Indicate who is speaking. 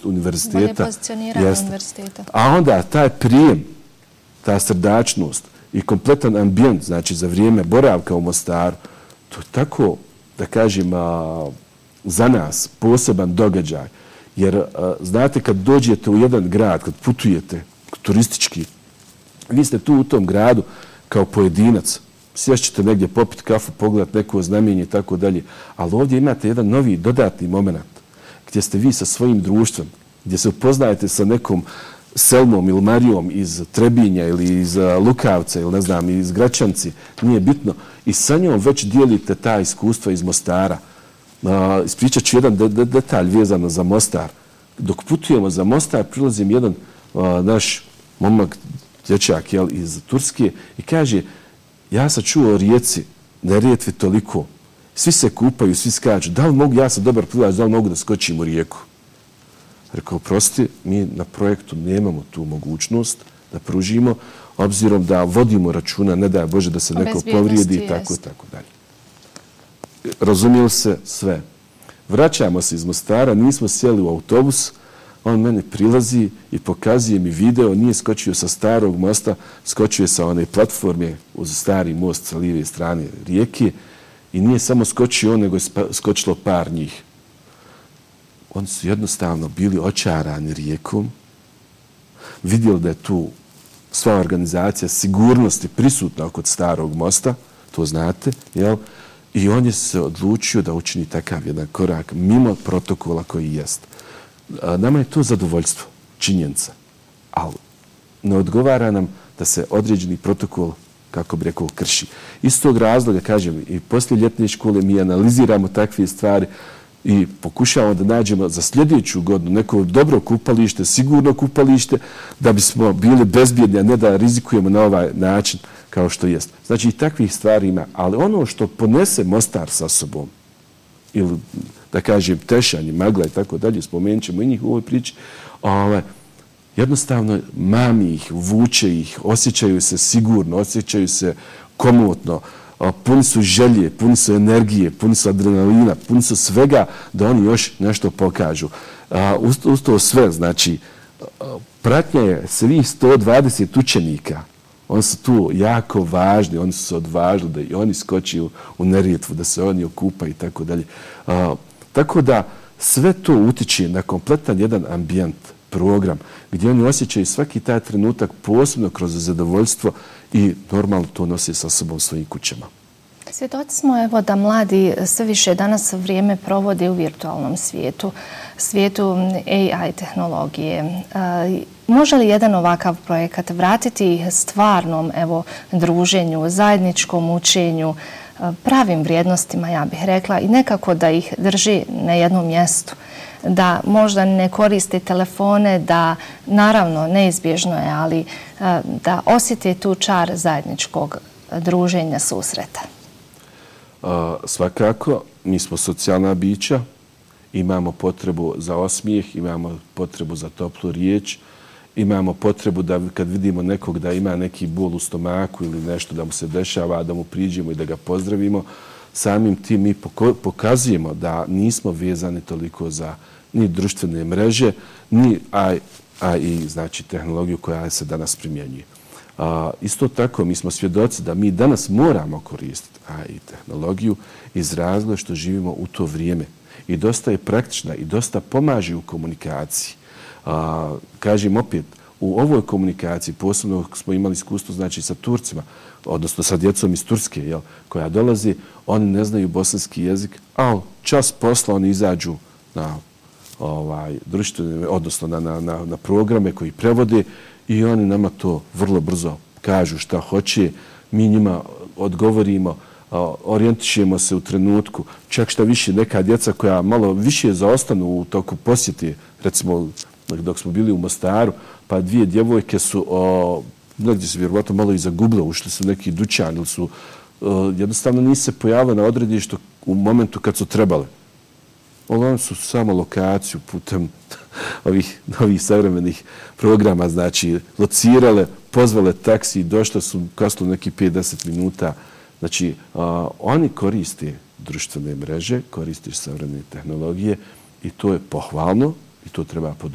Speaker 1: univerziteta.
Speaker 2: Bolje pozicioniranje univerziteta.
Speaker 1: A onda taj prijem, ta srdačnost i kompletan ambijent, znači za vrijeme boravka u Mostaru, to je tako, da kažem, za nas poseban događaj. Jer, znate, kad dođete u jedan grad, kad putujete turistički, vi ste tu u tom gradu kao pojedinac. Sješćete negdje popiti kafu, pogledati neko znamenje i tako dalje. Ali ovdje imate jedan novi, dodatni moment gdje ste vi sa svojim društvom, gdje se upoznajete sa nekom Selmom ili Marijom iz Trebinja ili iz Lukavca ili ne znam, iz Gračanci, nije bitno. I sa njom već dijelite ta iskustva iz Mostara. Ispričat ću jedan detalj vezano za Mostar. Dok putujemo za Mostar, prilazim jedan naš momak, dječak iz Turske i kaže, ja sam čuo o rijeci Neretvi toliko. Svi se kupaju, svi skaču. Da li mogu, ja sam dobar plivač, da li mogu da skočim u rijeku? Rekao, prosti, mi na projektu nemamo tu mogućnost da pružimo, obzirom da vodimo računa, ne daj Bože da se neko povrijedi i tako dalje. Razumijeli se sve. Vraćamo se iz Mostara, nismo sjeli u autobus, on meni prilazi i pokazuje mi video, nije skočio sa starog mosta, skočio je sa one platforme uz stari most sa lijeve strane rijeke i nije samo skočio on, nego je skočilo par njih. Oni su jednostavno bili očarani rijekom, vidjeli da je tu sva organizacija sigurnosti prisutna oko starog mosta, to znate, jel? I on je se odlučio da učini takav jedan korak mimo protokola koji jest. Nama je to zadovoljstvo, činjenica, ali ne odgovara nam da se određeni protokol, kako bi rekao, krši. Iz tog razloga, kažem, i poslije ljetne škole mi analiziramo takve stvari i pokušavamo da nađemo za sljedeću godinu neko dobro kupalište, sigurno kupalište, da bismo bili bezbjedni, a ne da rizikujemo na ovaj način kao što jest. Znači, i takvih stvari ima, ali ono što ponese Mostar sa sobom, ili da kažem Tešanj, Magla i tako dalje, spomenut ćemo i njih u ovoj priči, jednostavno mami ih, vuče ih, osjećaju se sigurno, osjećaju se komotno, puni su želje, puni su energije, puni su adrenalina, puni su svega da oni još nešto pokažu. Uz to sve, znači, pratnja je svih 120 učenika. Oni su tu jako važni, oni su se odvažili da i oni skoči u Neretvu, da se oni okupaju i tako dalje. Tako da sve to utiče na kompletan jedan ambijent, program, gdje oni osjećaju svaki taj trenutak posebno kroz zadovoljstvo i normalno to nose sa sobom svojim kućama.
Speaker 2: Svjedoci smo evo da mladi sve više danas vrijeme provode u virtualnom svijetu, svijetu AI tehnologije. Može li jedan ovakav projekat vratiti stvarnom evo druženju, zajedničkom učenju, pravim vrijednostima, ja bih rekla, i nekako da ih drži na jednom mjestu? Da možda ne koriste telefone, da naravno neizbježno je, ali da osjeti tu čar zajedničkog druženja, susreta.
Speaker 1: Svakako, mi smo socijalna bića, imamo potrebu za osmijeh, imamo potrebu za toplu riječ, imamo potrebu da kad vidimo nekog da ima neki bol u stomaku ili nešto da mu se dešava, da mu priđemo i da ga pozdravimo, samim tim mi pokazujemo da nismo vezani toliko za ni društvene mreže, ni AI, znači tehnologiju koja se danas primjenjuje. Isto tako, mi smo svjedoci da mi danas moramo koristiti AI tehnologiju iz razloga što živimo u to vrijeme. I dosta je praktična i dosta pomaže u komunikaciji. Kažem opet, u ovoj komunikaciji, posebno smo imali iskustvo znači, sa Turcima, odnosno sa djecom iz Turske, koja dolazi, oni ne znaju bosanski jezik, ali čas posla oni izađu na društvene, odnosno na programe koji prevode i oni nama to vrlo brzo kažu šta hoće, mi njima odgovorimo, orijentišemo se u trenutku, čak šta više neka djeca koja malo više zaostanu u toku posjete, recimo dok smo bili u Mostaru, pa dvije djevojke su, negdje se vjerovatno malo i zagubile, ušli su neki dućan ili su jednostavno nisu se pojavile na odredištu u momentu kad su trebale. Oni su samo lokaciju putem ovih novih savremenih programa, znači locirale, pozvale taksi, došle su kasno neki 5-10 minuta. Znači, oni koriste društvene mreže, koriste savremene tehnologije i to je pohvalno i to treba podržati.